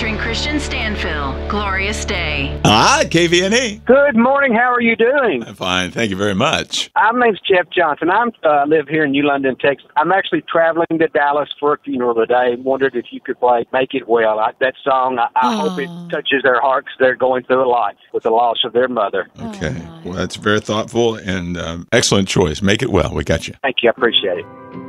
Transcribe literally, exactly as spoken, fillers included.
featuring Christian Stanfill, Glorious Day. Hi, K V N E. Good morning. How are you doing? I'm fine. Thank you very much. My name's Jeff Johnson. I uh, live here in New London, Texas. I'm actually traveling to Dallas for a funeral today. Wondered if you could play Make It Well. I, that song, I, I hope it touches their hearts. They're going through a lot with the loss of their mother. Okay. Well, that's very thoughtful and um, excellent choice. Make it well. We got you. Thank you. I appreciate it.